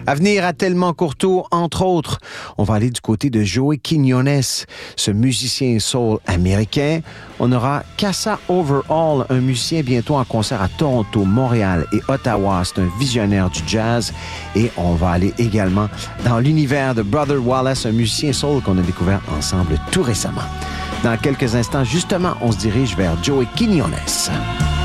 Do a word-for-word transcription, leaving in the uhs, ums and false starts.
À venir à Tellement Courteau, entre autres, on va aller du côté de Joey Quiñones, ce musicien soul américain. On aura Casa Overall, un musicien bientôt en concert à Toronto, Montréal et Ottawa. C'est un visionnaire du jazz. Et on va aller également dans l'univers de Brother Wallace, un musicien soul qu'on a découvert ensemble tout récemment. Dans quelques instants, justement, on se dirige vers Joey Quiñones.